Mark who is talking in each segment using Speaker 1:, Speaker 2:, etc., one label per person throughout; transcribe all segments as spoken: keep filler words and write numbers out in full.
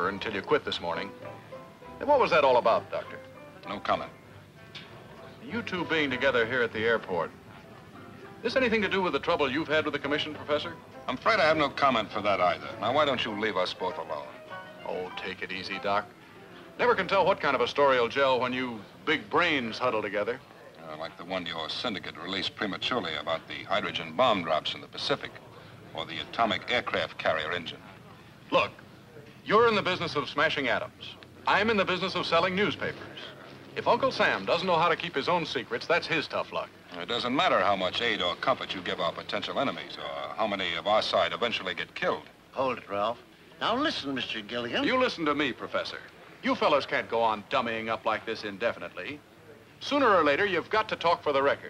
Speaker 1: were until you quit this morning. And what was that all about, Doctor?
Speaker 2: No comment.
Speaker 1: You two being together here at the airport, this anything to do with the trouble you've had with the commission, Professor?
Speaker 2: I'm afraid I have no comment for that either. Now, why don't you leave us both alone?
Speaker 1: Oh, take it easy, Doc. Never can tell what kind of a story will gel when you big brains huddle together.
Speaker 2: Uh, like the one your syndicate released prematurely about the hydrogen bomb drops in the Pacific, or the atomic aircraft carrier engine.
Speaker 1: Look, you're in the business of smashing atoms. I'm in the business of selling newspapers. If Uncle Sam doesn't know how to keep his own secrets, that's his tough luck.
Speaker 2: It doesn't matter how much aid or comfort you give our potential enemies, or how many of our side eventually get killed.
Speaker 3: Hold it, Ralph. Now listen, Mister Gilligan.
Speaker 1: You listen to me, Professor. You fellas can't go on dummying up like this indefinitely. Sooner or later, you've got to talk for the record.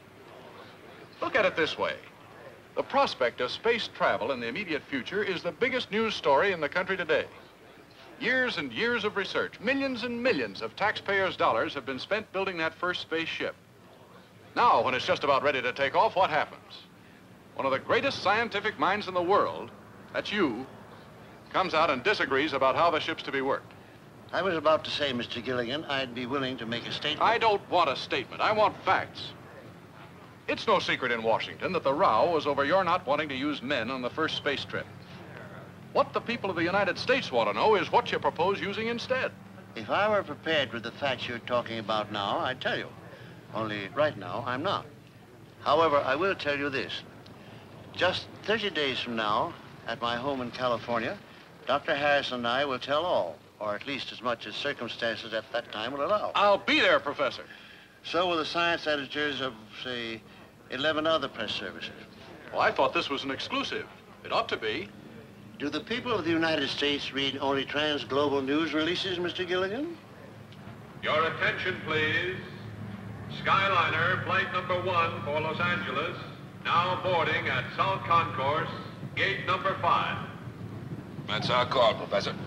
Speaker 1: Look at it this way. The prospect of space travel in the immediate future is the biggest news story in the country today. Years and years of research, millions and millions of taxpayers' dollars have been spent building that first spaceship. Now, when it's just about ready to take off, what happens? One of the greatest scientific minds in the world, that's you, comes out and disagrees about how the ship's to be worked.
Speaker 3: I was about to say, Mister Gilligan, I'd be willing to make a statement.
Speaker 1: I don't want a statement. I want facts. It's no secret in Washington that the row was over your not wanting to use men on the first space trip. What the people of the United States want to know is what you propose using instead.
Speaker 3: If I were prepared with the facts you're talking about now, I'd tell you. Only right now, I'm not. However, I will tell you this. Just thirty days from now, at my home in California, Doctor Harrison and I will tell all, or at least as much as circumstances at that time will allow.
Speaker 1: I'll be there, Professor.
Speaker 3: So will the science editors of, say, eleven other press services.
Speaker 1: Well, I thought this was an exclusive. It ought to be.
Speaker 3: Do the people of the United States read only trans-global news releases, Mister Gilligan?
Speaker 4: Your attention, please. Skyliner, flight number one for Los Angeles, now boarding at South Concourse, gate number five.
Speaker 2: That's our call, Professor.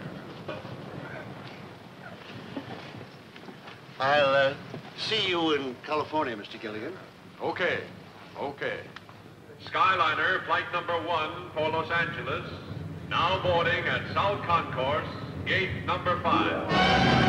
Speaker 3: I'll uh, see you in California, Mister Gilligan.
Speaker 1: Okay, okay.
Speaker 4: Skyliner, flight number one for Los Angeles, now boarding at South Concourse, gate number five.